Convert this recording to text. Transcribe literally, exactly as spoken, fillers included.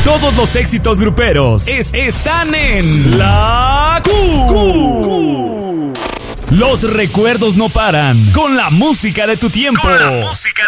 Todos los éxitos gruperos es, están en La Q. Q. Los recuerdos no paran con la música de tu tiempo. Con la música